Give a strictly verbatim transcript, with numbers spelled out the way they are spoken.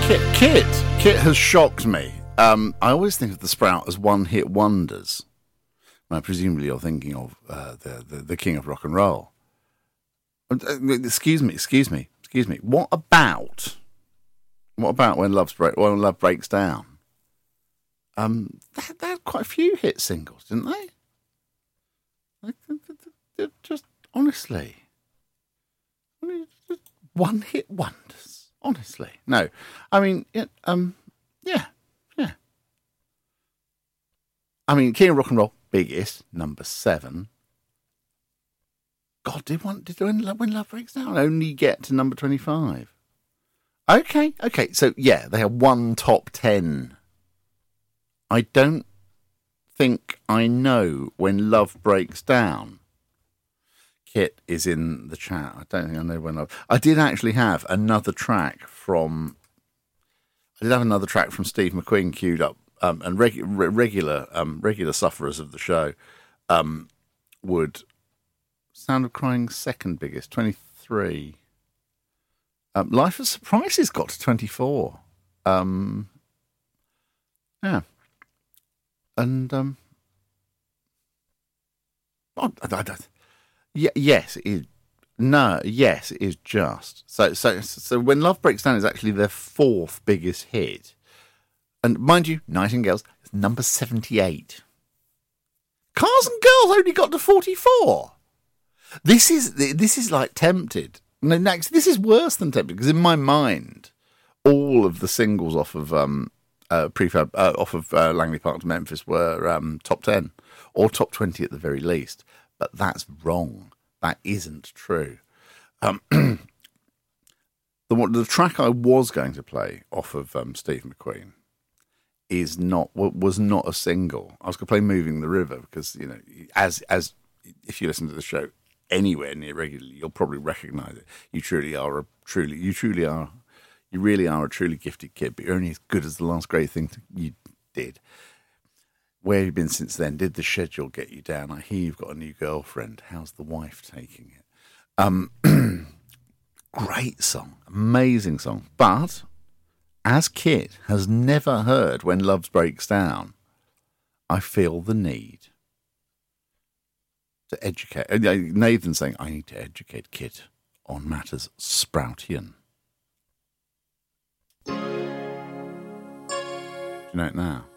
Kit, Kit, Kit has shocked me. Um, I always think of the Sprout as one-hit wonders. Now, presumably you're thinking of uh, the, the the King of Rock and Roll. Excuse me, excuse me, excuse me. What about what about when Love's break when Love Breaks Down? Um, they had, they had quite a few hit singles, didn't they? Like, they're just honestly, one-hit wonders. Honestly, no. I mean, it, um, yeah, yeah. I mean, King of Rock and Roll, biggest, number seven. God, did one did when Love, when Love Breaks Down only get to number twenty-five? Okay, okay. So yeah, they have one top ten. I don't think I know when Love Breaks Down. Kit is in the chat. I don't think I know when Love. I did actually have another track from. I did have another track from Steve McQueen queued up, um, and reg, re, regular um, regular sufferers of the show um, would. Sound of Crying second biggest, twenty-three. Um, Life of Surprises got to twenty-four. Um, yeah, and um, I, I, I, yeah, yes, it is. No, yes, it is just so. So, so when Love Breaks Down is actually their fourth biggest hit, and mind you, Nightingales is number seventy-eight. Cars and Girls only got to forty-four. This is this is like Tempted. No, next, this is worse than Tempted because in my mind, all of the singles off of um, uh, prefab uh, off of uh, Langley Park to Memphis were um, top ten or top twenty at the very least. But that's wrong. That isn't true. Um, the the track I was going to play off of um, Steve McQueen is not was not a single. I was going to play "Moving the River" because you know, as as if you listen to the show anywhere near regularly, you'll probably recognise it. You truly are a truly, you truly are, you really are a truly gifted kid, but you're only as good as the last great thing you did. Where have you been since then? Did the schedule get you down? I hear you've got a new girlfriend. How's the wife taking it? Um, great song, amazing song. But as Kit has never heard When Love Breaks Down, I feel the need to educate. Nathan's saying, I need to educate Kit on matters Sproutian. Do you know it now?